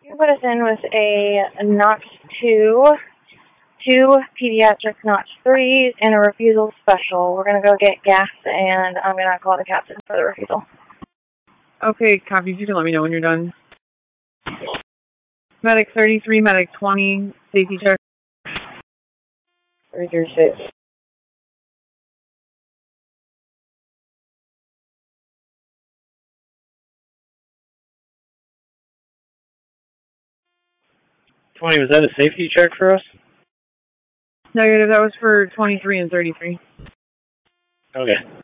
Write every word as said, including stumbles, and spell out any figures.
You put us in with a Notch two, two pediatric Notch threes, and a refusal special. We're going to go get gas, and I'm going to call the captain for the refusal. Okay, copy. You can let me know when you're done. Medic thirty-three, medic twenty, safety check. three three six. twenty, was that a safety check for us? Negative, that was for twenty-three and thirty-three. Okay.